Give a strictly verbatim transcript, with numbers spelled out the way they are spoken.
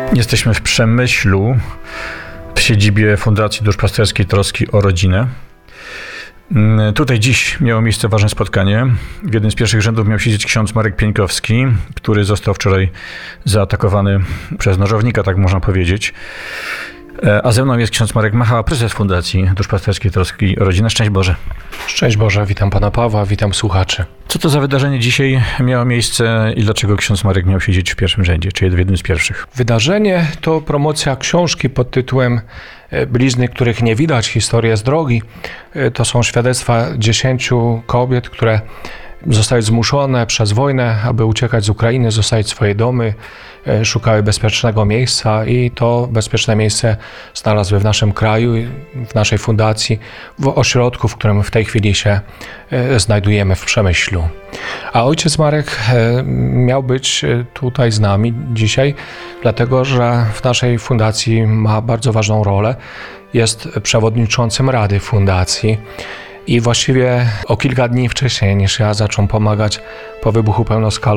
Jesteśmy w Przemyślu, w siedzibie Fundacji Duszpasterskiej Troski o Rodzinę. Tutaj dziś miało miejsce ważne spotkanie. W jednym z pierwszych rzędów miał siedzieć ksiądz Marek Pieńkowski, który został wczoraj zaatakowany przez nożownika, tak można powiedzieć. A ze mną jest ksiądz Marek Machała, prezes Fundacji Duszpasterskiej Troski o Rodzinę. Szczęść Boże. Szczęść Boże, witam pana Pawła, witam słuchaczy. Co to za wydarzenie dzisiaj miało miejsce i dlaczego ksiądz Marek miał siedzieć w pierwszym rzędzie, czy w jednym z pierwszych? Wydarzenie to promocja książki pod tytułem Blizny, których nie widać, historia z drogi. To są świadectwa dziesięciu kobiet, które zostały zmuszone przez wojnę, aby uciekać z Ukrainy, zostawić swoje domy, szukały bezpiecznego miejsca i to bezpieczne miejsce znalazły w naszym kraju, w naszej fundacji, w ośrodku, w którym w tej chwili się znajdujemy w Przemyślu. A ojciec Marek miał być tutaj z nami dzisiaj, dlatego że w naszej fundacji ma bardzo ważną rolę. Jest przewodniczącym Rady Fundacji. I właściwie o kilka dni wcześniej niż ja zaczął pomagać po wybuchu pełnoskalowym